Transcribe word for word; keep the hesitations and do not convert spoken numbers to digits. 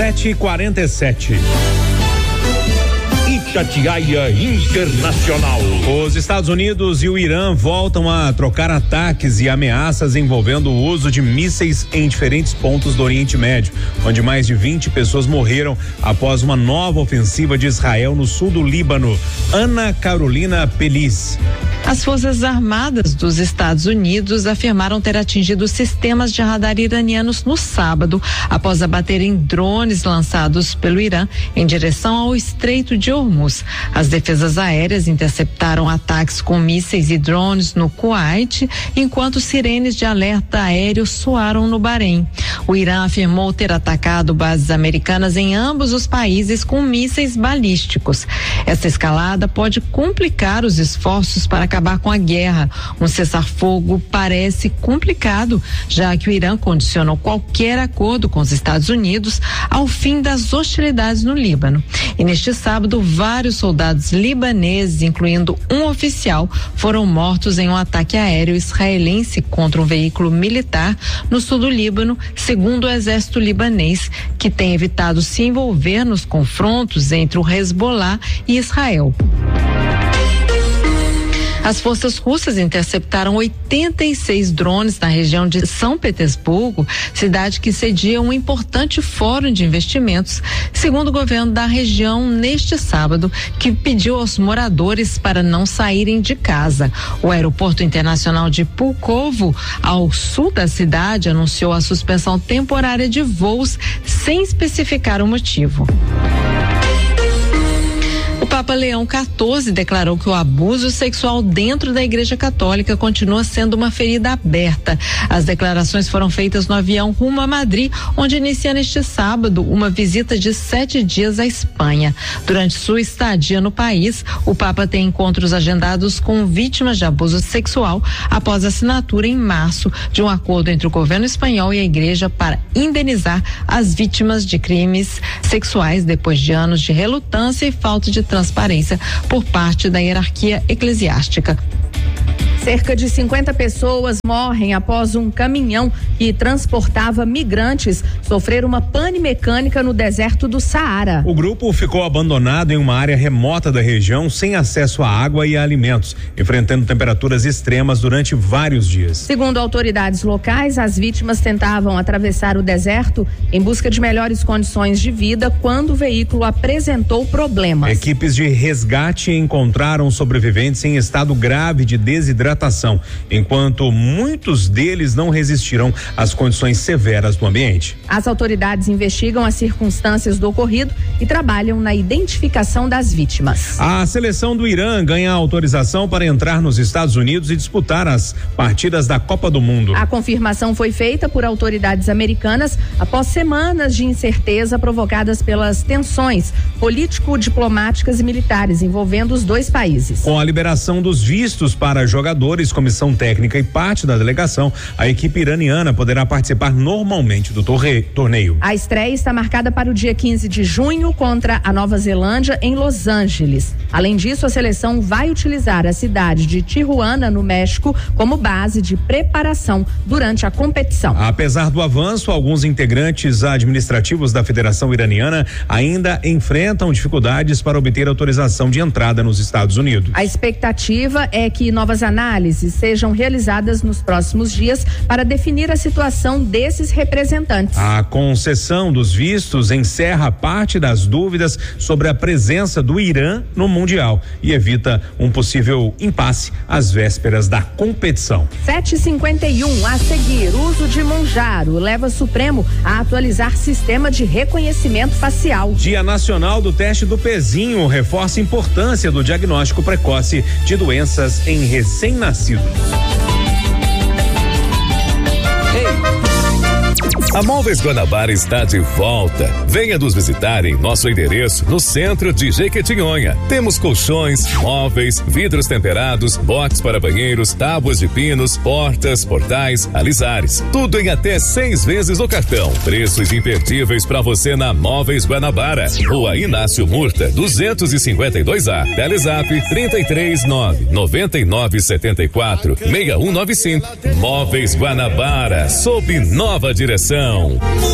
sete e quarenta e sete. Itatiaia Internacional. Os Estados Unidos e o Irã voltam a trocar ataques e ameaças envolvendo o uso de mísseis em diferentes pontos do Oriente Médio, onde mais de vinte pessoas morreram após uma nova ofensiva de Israel no sul do Líbano. Ana Carolina Pelis. As Forças Armadas dos Estados Unidos afirmaram ter atingido sistemas de radar iranianos no sábado, após abaterem drones lançados pelo Irã em direção ao Estreito de Hormuz. As defesas aéreas interceptaram ataques com mísseis e drones no Kuwait, enquanto sirenes de alerta aéreo soaram no Bahrein. O Irã afirmou ter atacado bases americanas em ambos os países com mísseis balísticos. Essa escalada pode complicar os esforços para acabar com a guerra. Um cessar-fogo parece complicado, já que o Irã condicionou qualquer acordo com os Estados Unidos ao fim das hostilidades no Líbano. E neste sábado, vários soldados libaneses, incluindo um oficial, foram mortos em um ataque aéreo israelense contra um veículo militar no sul do Líbano, segundo o exército libanês, que tem evitado se envolver nos confrontos entre o Hezbollah e Israel. As forças russas interceptaram oitenta e seis drones na região de São Petersburgo, cidade que cedia um importante fórum de investimentos, segundo o governo da região neste sábado, que pediu aos moradores para não saírem de casa. O aeroporto internacional de Pulkovo, ao sul da cidade, anunciou a suspensão temporária de voos sem especificar o motivo. O Papa Leão quatorze declarou que o abuso sexual dentro da Igreja Católica continua sendo uma ferida aberta. As declarações foram feitas no avião rumo a Madrid, onde inicia neste sábado uma visita de sete dias à Espanha. Durante sua estadia no país, o Papa tem encontros agendados com vítimas de abuso sexual após a assinatura em março de um acordo entre o governo espanhol e a Igreja para indenizar as vítimas de crimes sexuais depois de anos de relutância e falta de transparência por parte da hierarquia eclesiástica. Cerca de cinquenta pessoas morrem após um caminhão que transportava migrantes sofrer uma pane mecânica no deserto do Saara. O grupo ficou abandonado em uma área remota da região, sem acesso a água e a alimentos, enfrentando temperaturas extremas durante vários dias. Segundo autoridades locais, as vítimas tentavam atravessar o deserto em busca de melhores condições de vida quando o veículo apresentou problemas. Equipes de resgate encontraram sobreviventes em estado grave de desidratação, enquanto muitos deles não resistirão às condições severas do ambiente. As autoridades investigam as circunstâncias do ocorrido e trabalham na identificação das vítimas. A seleção do Irã ganha autorização para entrar nos Estados Unidos e disputar as partidas da Copa do Mundo. A confirmação foi feita por autoridades americanas após semanas de incerteza provocadas pelas tensões político-diplomáticas e militares envolvendo os dois países. Com a liberação dos vistos para jogadores, comissão técnica e parte da delegação, a equipe iraniana poderá participar normalmente do torre, torneio. A estreia está marcada para o dia quinze de junho contra a Nova Zelândia em Los Angeles. Além disso, a seleção vai utilizar a cidade de Tijuana, no México, como base de preparação durante a competição. Apesar do avanço, alguns integrantes administrativos da Federação Iraniana ainda enfrentam dificuldades para obter autorização de entrada nos Estados Unidos. A expectativa é que novas análises sejam realizadas nos próximos dias para definir a situação desses representantes. A concessão dos vistos encerra parte das dúvidas sobre a presença do Irã no Mundial e evita um possível impasse às vésperas da competição. sete e cinquenta e um, a seguir, uso de Monjaro leva Supremo a atualizar sistema de reconhecimento facial. Dia Nacional do Teste do Pezinho reforça a importância do diagnóstico precoce de doenças em recém-nascidos. A Móveis Guanabara está de volta. Venha nos visitar em nosso endereço no centro de Jequitinhonha. Temos colchões, móveis, vidros temperados, box para banheiros, tábuas de pinos, portas, portais, alisares. Tudo em até seis vezes no cartão. Preços imperdíveis para você na Móveis Guanabara. Rua Inácio Murta, duzentos e cinquenta e dois A. Telezap trinta e três nove noventa e nove setenta e quatro sessenta e um noventa e cinco. Móveis Guanabara, sob nova direção.